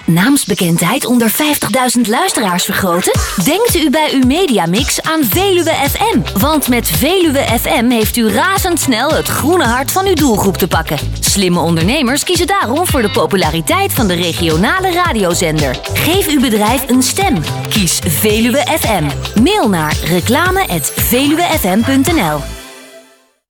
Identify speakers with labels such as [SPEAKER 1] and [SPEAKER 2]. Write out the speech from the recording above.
[SPEAKER 1] naamsbekendheid onder 50.000 luisteraars vergroten? Denkt u bij uw mediamix aan Veluwe FM. Want met Veluwe FM heeft u razendsnel het groene hart van uw doelgroep te pakken. Slimme ondernemers kiezen daarom voor de populariteit van de regionale radiozender. Geef uw bedrijf een stem. Kies Veluwe FM. Mail naar reclame@veluwefm.nl.